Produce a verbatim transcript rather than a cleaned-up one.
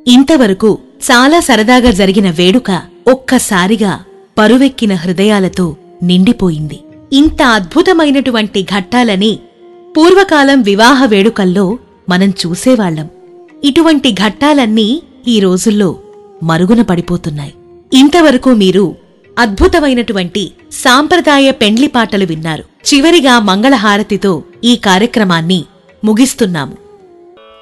ఇంతవరకు చాలా సరదాగా జరిగిన వేడుక ఒక్కసారిగా పరువెక్కిన హృదయాలతో నిండిపోయింది. ఇంత అద్భుతమైనటువంటి ఘట్టాలని పూర్వకాలం వివాహ వేడుకల్లో మనం చూసేవాళ్లం. ఇటువంటి ఘట్టాలన్నీ ఈ రోజుల్లో మరుగున పడిపోతున్నాయి. ఇంతవరకు మీరు అద్భుతమైనటువంటి సాంప్రదాయ పెండ్లి పాటలు విన్నారు. చివరిగా మంగళహారతితో ఈ కార్యక్రమాన్ని ముగిస్తున్నాము.